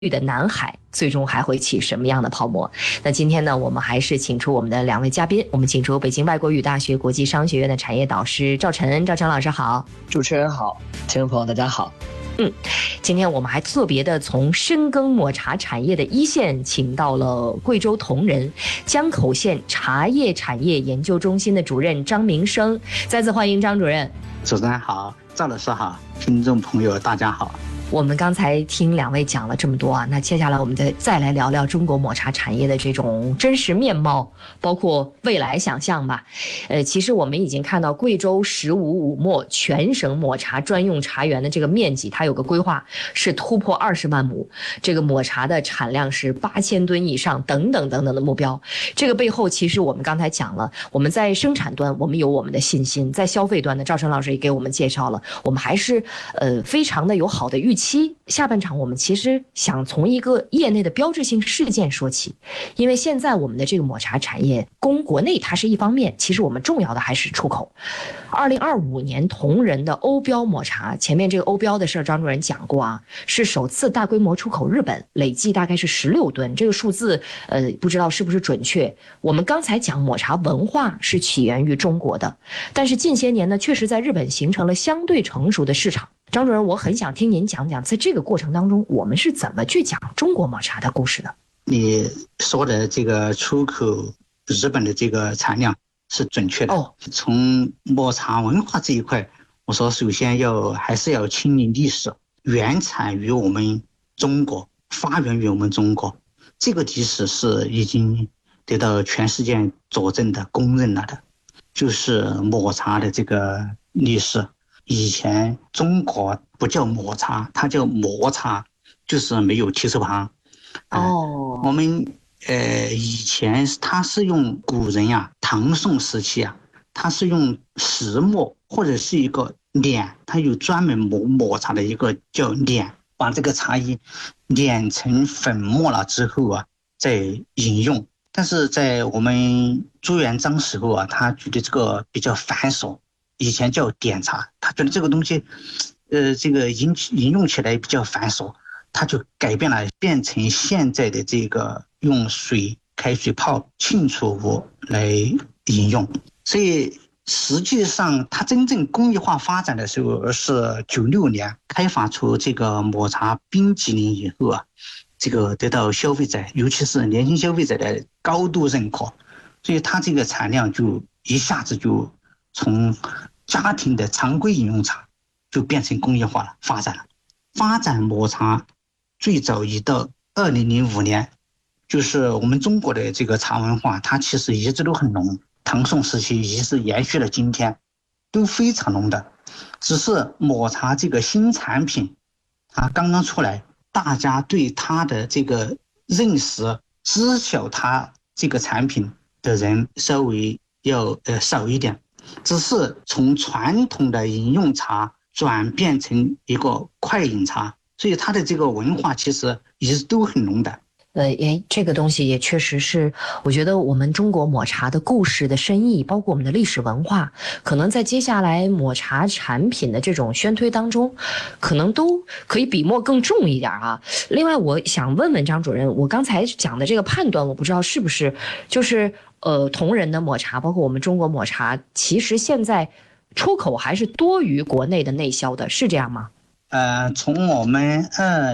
的南海最终还会起什么样的泡沫？那今天呢，我们还是请出我们的两位嘉宾，我们请出北京外国语大学国际商学院的产业导师赵晨，赵晨老师好。 主持人好，听众朋友大家好。 今天我们还特别的从深耕抹茶产业的一线，请到了贵州铜仁江口县茶叶产业研究中心的主任张明生，再次欢迎张主任。 主持人好，赵老师好，听众朋友大家好。 我们刚才听两位讲了这么多啊，那接下来我们再来聊聊中国抹茶产业的这种真实面貌，包括未来想象吧。其实我们已经看到贵州15五全省抹茶专用茶园的这个面积，它有个规划是突破20万亩，这个抹茶的产量是8000吨以上，等等等等的目标。这个背后其实我们刚才讲了，我们在生产端我们有我们的信心，在消费端呢，赵晨老师也给我们介绍了，我们还是非常的有好的预期。下半场我们其实想从一个业内的标志性事件说起，因为现在我们的这个抹茶产业供国内它是一方面，其实我们重要的还是出口。2025年铜仁的欧标抹茶，前面这个欧标的事儿张主任讲过啊，是首次大规模出口日本，累计大概是16吨，这个数字不知道是不是准确。我们刚才讲抹茶文化是起源于中国的，但是近些年呢，确实在日本形成了相对成熟的市场。张主任，我很想听您讲讲，在这个过程当中，我们是怎么去讲中国抹茶的故事的？ 你说的这个出口日本的这个产量是准确的。从抹茶文化这一块，我说首先还是要亲临历史，原产于我们中国，发源于我们中国，这个历史是已经得到全世界佐证的、公认了的，就是抹茶的这个历史。以前中国不叫抹茶，它叫磨茶，就是没有提手旁。我们以前它是用古人呀，唐宋时期啊，它是用石磨或者是一个碾，它有专门抹茶的一个叫碾，把这个茶叶碾成粉末了之后啊，再饮用。但是在我们朱元璋时候啊，他觉得这个比较繁琐。以前叫点茶，他觉得这个东西，这个饮用起来比较繁琐，他就改变了，变成现在的这个用开水泡浸出物来饮用。所以实际上，它真正工业化发展的时候是96年开发出这个抹茶冰激凌以后啊，这个得到消费者，尤其是年轻消费者的高度认可，所以它这个产量就一下子就从家庭的常规饮用茶就变成工业化了，发展抹茶最早一到2005年，就是我们中国的这个茶文化，它其实一直都很浓，唐宋时期一直延续了今天，都非常浓的。只是抹茶这个新产品它刚刚出来，大家对它的这个认识，知晓它这个产品的人稍微要少一点，只是从传统的饮用茶转变成一个快饮茶，所以它的这个文化其实一直都很浓的。 这个东西也确实是，我觉得我们中国抹茶的故事的深意，包括我们的历史文化，可能在接下来抹茶产品的这种宣推当中，可能都可以笔墨更重一点啊。另外，我想问问张主任，我刚才讲的这个判断，我不知道是不是就是铜仁的抹茶，包括我们中国抹茶，其实现在出口还是多于国内的内销的，是这样吗？ 从我们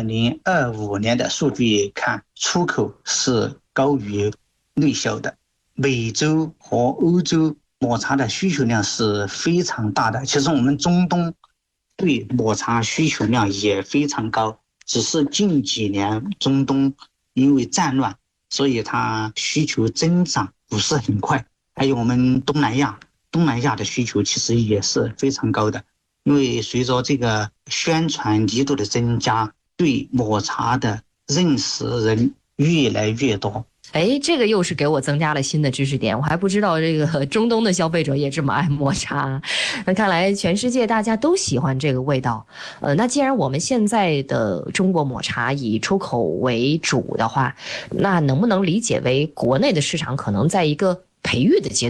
2025年的数据看，出口是高于内销的。美洲和欧洲抹茶的需求量是非常大的，其实我们中东对抹茶需求量也非常高，只是近几年中东因为战乱，所以它需求增长不是很快。还有我们东南亚的需求其实也是非常高的，因为随着这个宣传力度的增加，对抹茶的认识人越来越多。 这个又是给我增加了新的知识点，我还不知道这个中东的消费者也这么爱抹茶。那看来全世界大家都喜欢这个味道。那既然我们现在的中国抹茶以出口为主的话，那能不能理解为国内的市场可能在一个培育的阶段？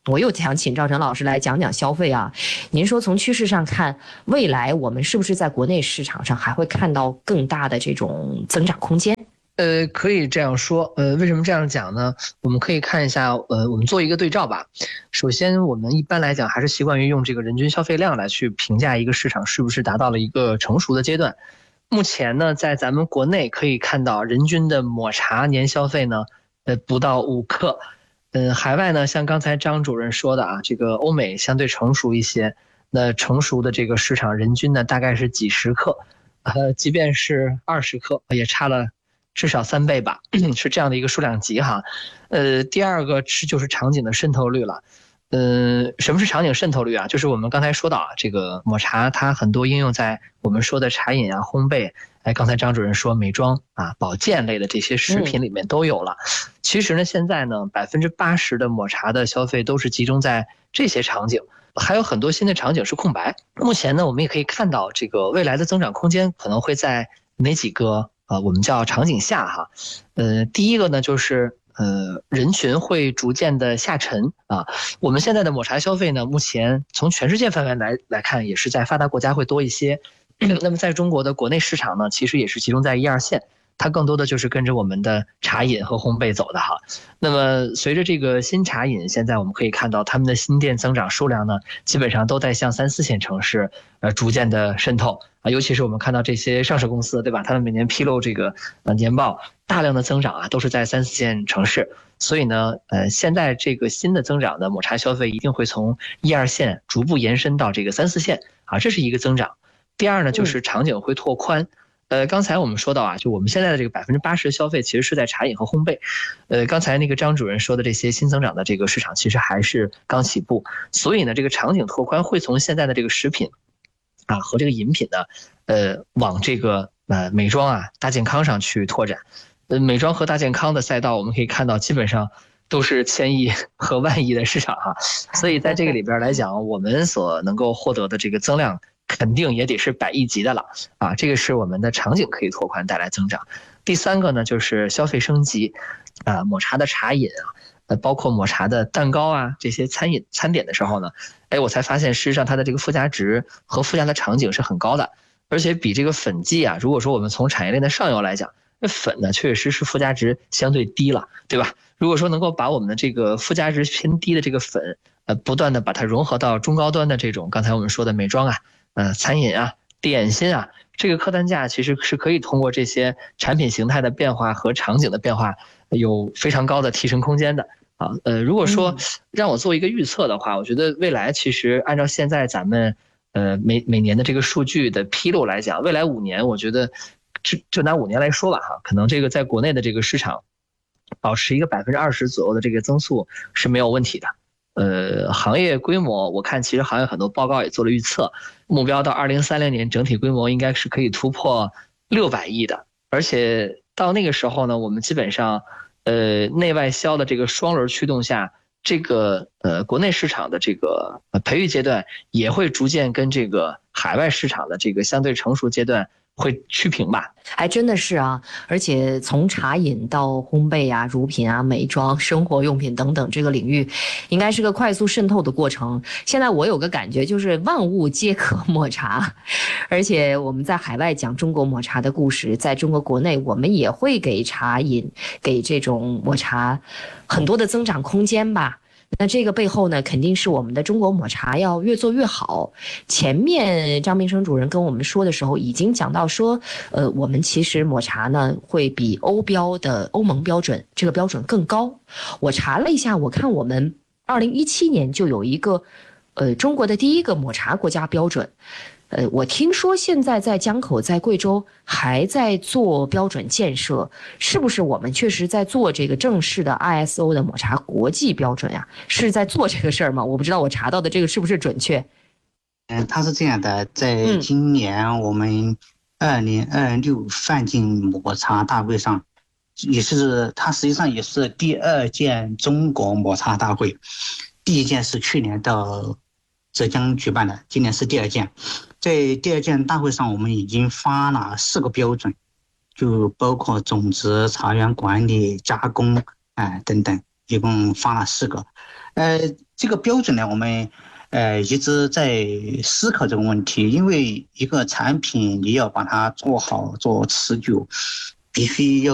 我又想请赵晨老师来讲讲消费啊。您说从趋势上看，未来我们是不是在国内市场上还会看到更大的这种增长空间？ 可以这样说。为什么这样讲呢？我们可以看一下，我们做一个对照吧。首先，我们一般来讲还是习惯于用这个人均消费量来去评价一个市场是不是达到了一个成熟的阶段。目前呢，在咱们国内可以看到，人均的抹茶年消费呢，不到5克。海外呢，像刚才张主任说的啊，这个欧美相对成熟一些，那成熟的这个市场人均呢大概是几十克，即便是20克，也差了至少3倍吧，是这样的一个数量级哈。第二个就是场景的渗透率了。什么是场景渗透率啊？就是我们刚才说到啊，这个抹茶它很多应用在我们说的茶饮啊、烘焙，刚才张主任说美妆啊、保健类的这些食品里面都有了。其实呢，现在呢，80%的抹茶的消费都是集中在这些场景，还有很多新的场景是空白。目前呢，我们也可以看到这个未来的增长空间可能会在哪几个我们叫场景下哈。第一个呢就是人群会逐渐的下沉啊。我们现在的抹茶消费呢，目前从全世界范围来看，也是在发达国家会多一些。那么在中国的国内市场呢，其实也是集中在1、2线，它更多的就是跟着我们的茶饮和烘焙走的哈。那么随着这个新茶饮，现在我们可以看到他们的新店增长数量呢，基本上都在向3、4线城市逐渐的渗透啊。尤其是我们看到这些上市公司，对吧？他们每年披露这个年报，大量的增长啊，都是在3、4线城市。所以呢，现在这个新的增长的抹茶消费一定会从1、2线逐步延伸到这个3、4线啊，这是一个增长。第二呢，就是场景会拓宽。刚才我们说到啊，就我们现在的这个80%的消费其实是在茶饮和烘焙。刚才那个张主任说的这些新增长的这个市场，其实还是刚起步。所以呢，这个场景拓宽会从现在的这个食品啊和这个饮品呢，往这个美妆啊、大健康上去拓展。美妆和大健康的赛道，我们可以看到基本上都是千亿和万亿的市场哈。所以在这个里边来讲，我们所能够获得的这个增量，肯定也得是100亿级的了啊！这个是我们的场景可以拓宽带来增长。第三个呢，就是消费升级，抹茶的茶饮啊，包括抹茶的蛋糕啊，这些餐点的时候呢，我才发现事实上它的这个附加值和附加的场景是很高的，而且比这个粉剂啊，如果说我们从产业链的上游来讲，那粉呢确实是附加值相对低了，对吧？如果说能够把我们的这个附加值偏低的这个粉，不断的把它融合到中高端的这种刚才我们说的美妆啊、餐饮啊、点心啊，这个客单价其实是可以通过这些产品形态的变化和场景的变化，有非常高的提升空间的啊。如果说让我做一个预测的话，我觉得未来其实按照现在咱们每年的这个数据的披露来讲，未来5年，我觉得就拿5年来说吧哈，可能这个在国内的这个市场保持一个20%左右的这个增速是没有问题的。行业规模，我看其实行业很多报告也做了预测，目标到2030年整体规模应该是可以突破600亿的，而且到那个时候呢，我们基本上内外销的这个双轮驱动下，这个国内市场的这个培育阶段也会逐渐跟这个海外市场的这个相对成熟阶段会趋平吧。 还真的是啊，而且从茶饮到烘焙啊、乳品啊、美妆、生活用品等等这个领域，应该是个快速渗透的过程。现在我有个感觉，就是万物皆可抹茶，而且我们在海外讲中国抹茶的故事，在中国国内我们也会给茶饮、给这种抹茶很多的增长空间吧。那这个背后呢，肯定是我们的中国抹茶要越做越好。前面张明生主任跟我们说的时候，已经讲到说，我们其实抹茶呢会比欧标的欧盟标准这个标准更高。我查了一下，我看我们2017年就有一个，中国的第一个抹茶国家标准。我听说现在在江口、在贵州还在做标准建设，是不是我们确实在做这个正式的 ISO 的抹茶国际标准呀？是在做这个事儿吗？我不知道我查到的这个是不是准确。 它是这样的，在今年我们2026范进抹茶大会上，它实际上也是第2届中国抹茶大会，第1届是去年到浙江举办的，今年是第2届。在第2届大会上，我们已经发了4个标准，就包括种植、茶园管理、加工等等， 一共发了4个。这个标准呢，我们一直在思考这个问题，因为一个产品你要把它做好做持久，必须要